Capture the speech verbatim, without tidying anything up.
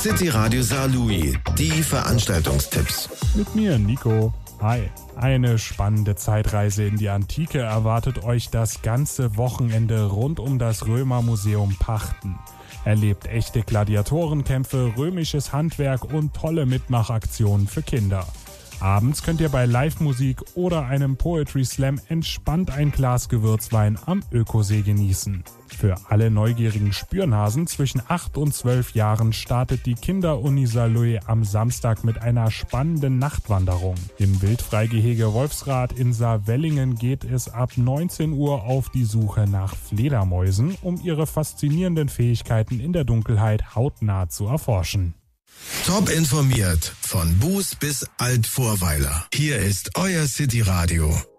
City Radio Saarlouis, die Veranstaltungstipps. Mit mir, Nico. Hi. Eine spannende Zeitreise in die Antike erwartet euch das ganze Wochenende rund um das Römermuseum Pachten. Erlebt echte Gladiatorenkämpfe, römisches Handwerk und tolle Mitmachaktionen für Kinder. Abends könnt ihr bei Live-Musik oder einem Poetry Slam entspannt ein Glas Gewürzwein am Ökosee genießen. Für alle neugierigen Spürnasen zwischen acht und zwölf Jahren startet die Kinderuni Saarlouis am Samstag mit einer spannenden Nachtwanderung. Im Wildfreigehege Wolfsrad in Saarwellingen geht es ab neunzehn Uhr auf die Suche nach Fledermäusen, um ihre faszinierenden Fähigkeiten in der Dunkelheit hautnah zu erforschen. Top informiert, von Buß bis Altvorweiler. Hier ist euer City Radio.